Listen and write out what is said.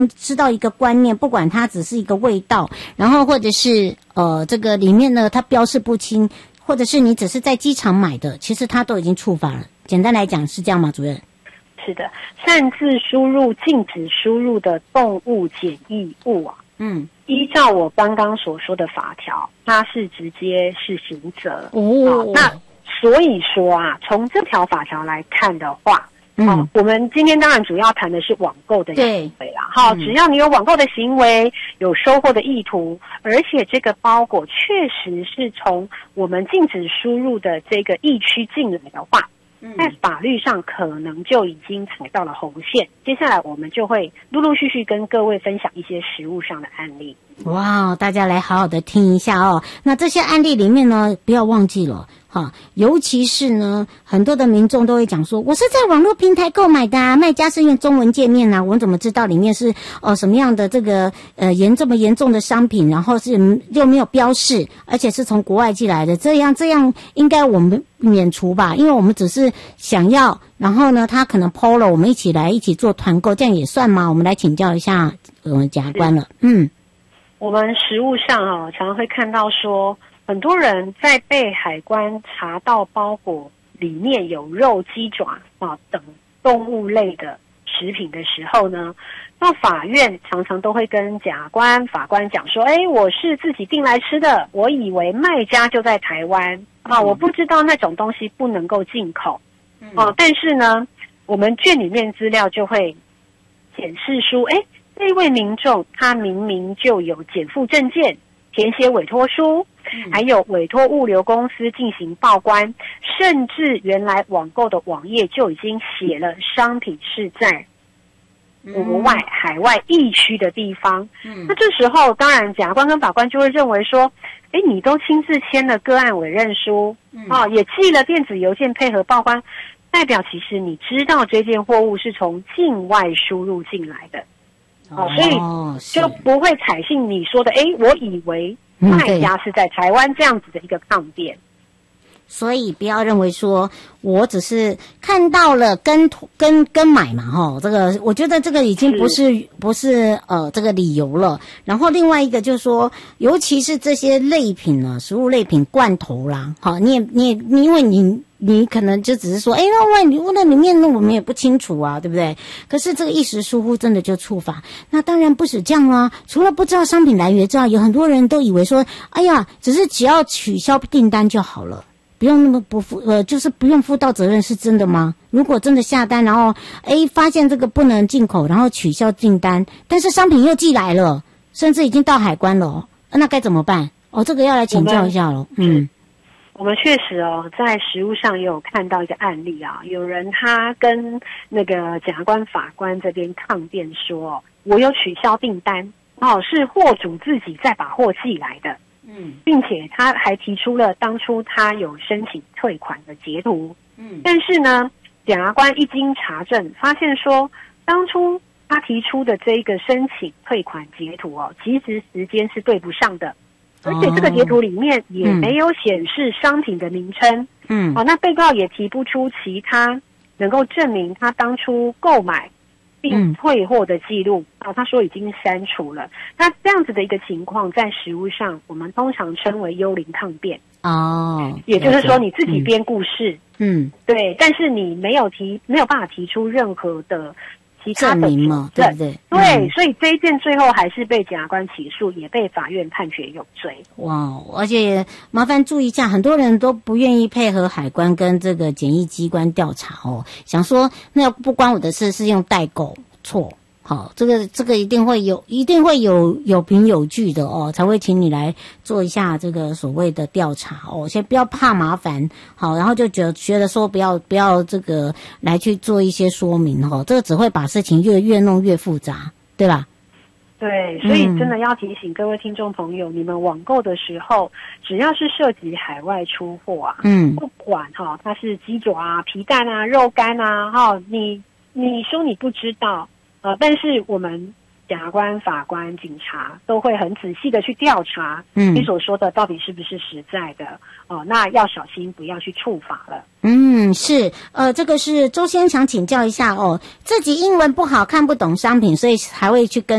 知道一个观念，不管它只是一个味道，然后或者是这个里面呢它标示不清，或者是你只是在机场买的，其实它都已经触法了。简单来讲是这样吗，主任？ 是的，擅自输入禁止输入的动物检疫物啊，依照我刚刚所说的法条，它是直接是刑责。那所以说啊，从这条法条来看的话，我们今天当然主要谈的是网购的行为啦。只要你有网购的行为，有收货的意图，而且这个包裹确实是从我们禁止输入的这个疫区进来的话，在法律上可能就已经踩到了红线。接下来我们就会陆陆续续跟各位分享一些实务上的案例。 哇，大家来好好的听一下哦。那这些案例里面呢，不要忘记了尤其是呢，很多的民众都会讲说，我是在网络平台购买的啊，卖家是用中文界面啊，我怎么知道里面是什么样的这个这么严重的商品，然后是又没有标示，而且是从国外寄来的，这样应该我们免除吧，因为我们只是想要，然后呢，他可能 PO 了，我们一起做团购，这样也算吗？我们来请教一下我们检察官了。 我们实务上常常会看到说，很多人在被海关查到包裹里面有肉、鸡爪等动物类的食品的时候呢，到法院常常都会跟检察官、法官讲说，我是自己订来吃的，我以为卖家就在台湾我不知道那种东西不能够进口但是呢，我们卷里面资料就会显示出，这位民众他明明就有检附证件、填写委托书，还有委托物流公司进行报关，甚至原来网购的网页就已经写了商品是在国外、海外疫区的地方。那这时候当然检察官跟法官就会认为说，你都亲自签了个案委任书也寄了电子邮件配合报关，代表其实你知道这件货物是从境外输入进来的所以就不会采信你说的我以为卖家是在台湾这样子的一个抗辩。 所以不要认为说我只是看到了跟买嘛这个我觉得这个已经不是这个理由了。然后另外一个就是说，尤其是这些类品呢，食物类品、罐头啦，你因为你可能就只是说，那里面我们也不清楚啊，对不对？可是这个一时疏忽真的就触法。那当然不止这样啊，除了不知道商品来源之外，有很多人都以为说，只要取消订单就好了。不用那么就是不用负到责任，是真的吗？如果真的下单，然后发现这个不能进口，然后取消订单，但是商品又寄来了，甚至已经到海关了那该怎么办？这个要来请教一下了。 我们确实在实务上也有看到一个案例有人他跟那个检察官、法官这边抗辩说，我有取消订单是货主自己再把货寄来的。并且他还提出了当初他有申请退款的截图。但是呢，检察官一经查证，发现说当初他提出的这个申请退款截图其实时间是对不上的，而且这个截图里面也没有显示商品的名称。那被告也提不出其他能够证明他当初购买并退货的记录他说已经删除了。那这样子的一个情况，在实务上我们通常称为幽灵抗辩也就是说你自己编故事对，但是你没有办法提出任何的其他的证明嘛，对不对？ 对，所以这一件最后还是被检察官起诉，也被法院判决有罪。 而且麻烦注意一下，很多人都不愿意配合海关跟这个检疫机关调查想说那不关我的事，是用代购错。这个一定会有凭有据的才会请你来做一下这个所谓的调查先不要怕麻烦然后就觉得说不要这个来去做一些说明这个只会把事情越弄越复杂，对吧？ 对，所以真的要提醒各位听众朋友，你们网购的时候，只要是涉及海外出货不管它是鸡爪皮蛋肉干你说你不知道但是我们检察官、法官、警察都会很仔细的去调查，你所说的到底是不是实在的哦，那要小心不要去触法了。 是，这个是周先想请教一下哦，自己英文不好看不懂商品，所以才会去跟